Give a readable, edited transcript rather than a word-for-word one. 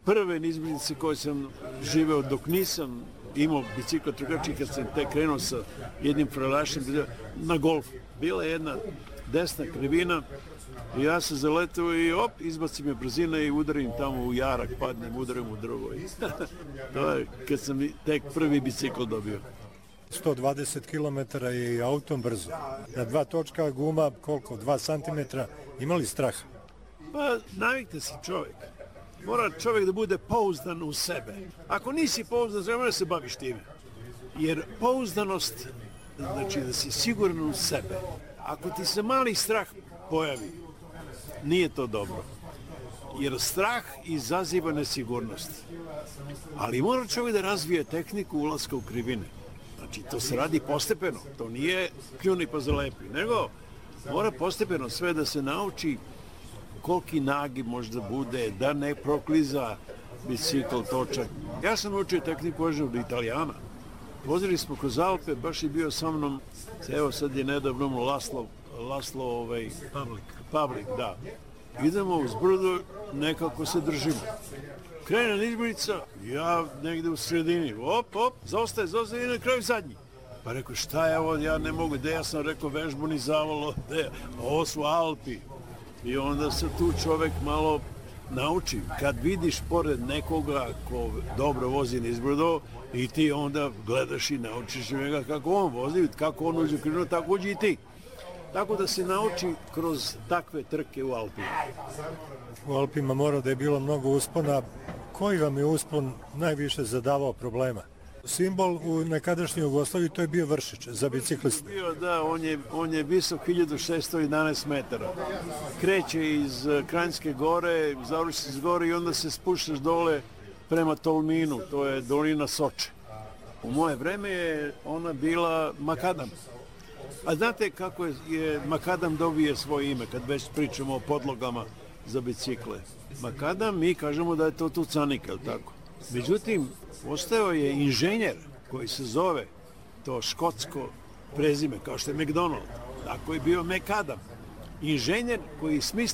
prve izbjeglice koje sam živeo dok nisam imao bicikla trkači, kad sam tek krenuo sa jednim frelašem na golfu. Bila je jedna desna krivina i ja sam zaletao i izbacim je brzina i udarim tamo u jarak, padnem, udarim u drvo. To je kad sam tek prvi bicikl dobio. 120 km je i autom brzo. Na 2 točka guma, koliko? 2 cm. Imali straha? Pa navikne se čovjek. Mora čovjek da bude pouzdan u sebe. Ako nisi pouzdan, znači da se baviš time. Jer pouzdanost, znači da si siguran u sebe. Ako ti se mali strah pojavi, nije to dobro. Jer strah izaziva nesigurnost. Ali mora čovjek da razvije tehniku ulaska u krivine. Znači, to se radi postepeno. To nije pljuni pa zalepi. Nego, mora postepeno sve da se nauči koliki nagib možda bude, da ne prokliza bicikl točak. Ja sam učio tehniku vožnje od Italijana. Vozili smo kroz Alpe, baš je bio sa mnom, evo sad je nedavno Laslo Pavlik, da. Idemo uz brdo, nekako se držimo. Krene nizbrnica, ja negde u sredini, zaostaje i na kraju zadnji. Pa rekao, šta je ovo, ja ne mogu, ja sam rekao, vežbuni zavolo, ovo su Alpi. I onda se tu čovek malo nauči. Kad vidiš pored nekoga ko dobro vozi nizbrdo i ti onda gledaš i naučiš njega kako on vozi, kako on uđe u krivinu, tako uđi i ti. Tako da se nauči kroz takve trke u Alpima. U Alpima mora da je bilo mnogo uspona. Koji vam je uspon najviše zadavao problema? Simbol u nekadašnjoj Jugoslaviji to je bio Vršić za bicikliste. Da, on je visok 1611 metara. Kreće iz Kranjske gore, završi iz gore i onda se spuštaš dole prema Tolminu, to je dolina Soče. U moje vreme je ona bila makadam. A znate kako je makadam dobije svoje ime kad već pričamo o podlogama za bicikle? Makadam, mi kažemo da je to tucanik, je li tako? Međutim, ostao je inženjer koji se zove to škotsko prezime, kao što je McDonald. Tako je bio Macadam. Inženjer koji smisli